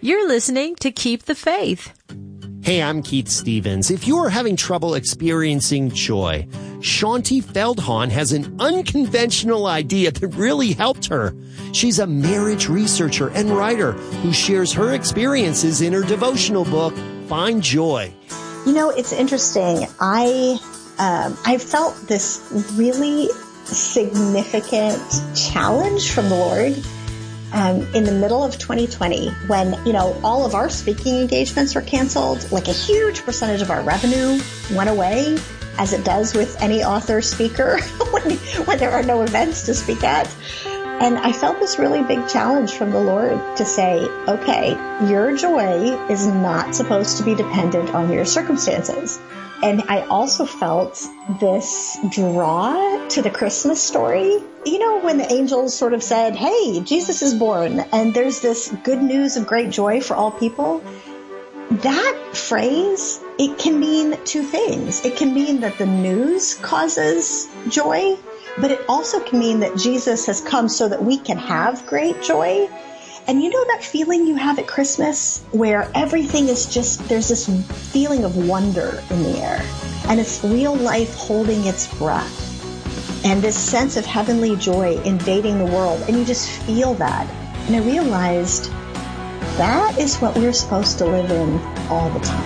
You're listening to Keep the Faith. Hey, I'm Keith Stevens. If you are having trouble experiencing joy, Shaunti Feldhahn has an unconventional idea that really helped her. She's a marriage researcher and writer who shares her experiences in her devotional book, Find Joy. You know, it's interesting. I felt this really significant challenge from the Lord in the middle of 2020 when, all of our speaking engagements were canceled. Like a huge percentage of our revenue went away, as it does with any author speaker when there are no events to speak at. And I felt this really big challenge from the Lord to say, okay, your joy is not supposed to be dependent on your circumstances. And I also felt this draw to the Christmas story. When the angels sort of said, hey, Jesus is born, and there's this good news of great joy for all people. That phrase, it can mean two things. It can mean that the news causes joy, but it also can mean that Jesus has come so that we can have great joy. And that feeling you have at Christmas where everything is just, there's this feeling of wonder in the air, and it's real life holding its breath, and this sense of heavenly joy invading the world, and you just feel that. And I realized that is what we're supposed to live in all the time.